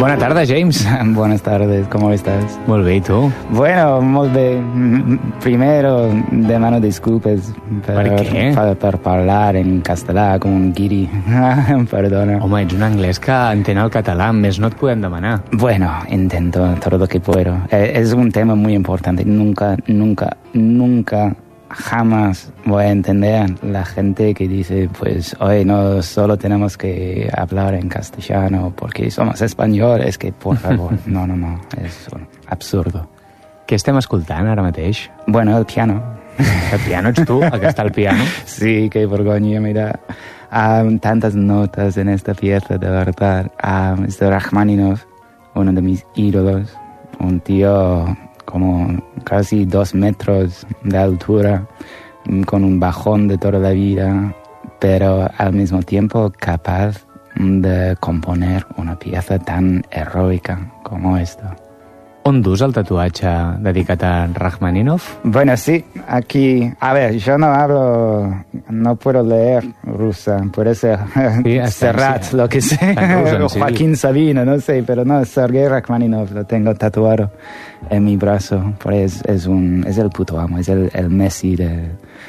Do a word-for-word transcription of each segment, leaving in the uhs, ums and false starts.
Bona tarda, James. Buenas tardes, ¿cómo estás? Molt bé, i tu? Bueno, molt bé. Primero, demano disculpes per, per què? Per, per parlar en castellà com un guiri. Perdona. Home, ets un anglès que entén el català, més no et podem demanar. Bueno, intento todo lo que puedo. Eh, es un tema muy importante. Nunca, nunca, nunca... jamás voy a entender la gente que dice, pues, hoy no solo tenemos que hablar en castellano porque somos españoles, que por favor, no, no, no, es absurdo. Què estem escoltant ara mateix? Bueno, el piano. El piano ets tu, el que està al piano? Sí, qué vergüenza, mira. Um, tantas notas en esta pieza, de verdad. Um, es de Rachmaninoff, uno de mis ídolos, un tío como casi dos metros de altura, con un bajón de toda la vida, pero al mismo tiempo capaz de componer una pieza tan heroica como esta. On dus el tatuatge dedicat a Rachmaninoff? Bueno, sí, aquí... A ver, yo no hablo... No puedo leer rusa, puede ser sí, Serrat, sí. Lo que sé, o Joaquín Sabina, no sé, pero no, Sergei Rachmaninoff, lo tengo tatuado en mi brazo, pues es, un, es el puto amo, es el, el Messi de,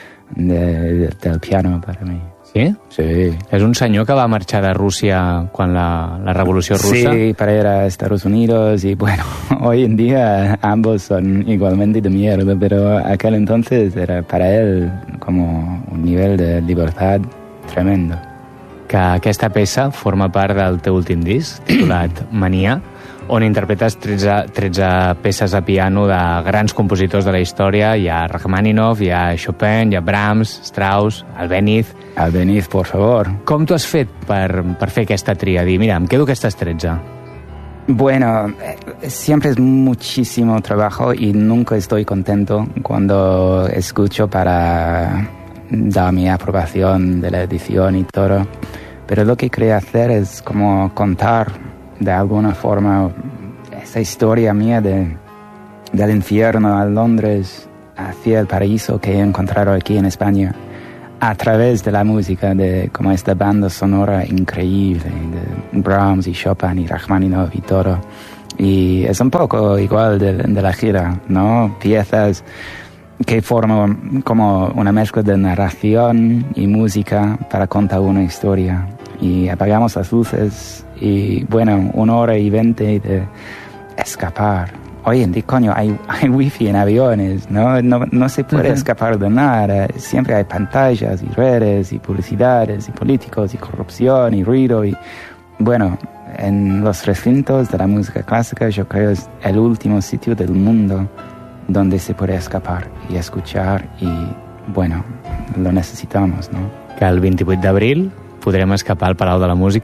de, del piano para mí. Sí? Sí. És un senyor que va marxar de Rússia quan la, la revolució rusa? Sí, para ir a Estados Unidos y bueno, hoy en día ambos son igualmente de mierda, pero aquel entonces era para él como un nivel de libertad tremendo. Que aquesta peça forma part del teu últim disc, titulat Mania, on interpretes tretze, tretze peces a piano de grans compositors de la història. Hi ha Rachmaninoff, hi ha Chopin, hi ha Brahms, Strauss, Albéniz. Albéniz, por favor. Com t'ho has fet per, per fer aquesta tria? Dir, mira, em quedo aquestes tretze. Bueno, siempre es muchísimo trabajo y nunca estoy contento cuando escucho para dar mi aprobación de la edición y todo. Pero lo que quería hacer es como contar de alguna forma esa historia mía de, del infierno a Londres hacia el paraíso que he encontrado aquí en España a través de la música, de como esta banda sonora increíble de Brahms y Chopin y Rachmaninoff y todo. Y es un poco igual de, de la gira, ¿no? Piezas que forman como una mezcla de narración y música para contar una historia. Y apagamos las luces y, bueno, una hora y veinte de escapar. Oye, en día, coño, hay, hay wifi en aviones, ¿no? No, no se puede uh-huh. escapar de nada. Siempre hay pantallas y redes y publicidades y políticos y corrupción y ruido. Y, bueno, en los recintos de la música clásica yo creo es el último sitio del mundo donde se puede escapar y escuchar y, bueno, lo necesitamos, ¿no? Que el vint-i-vuit d'abril podrem escapar al Palau de la Música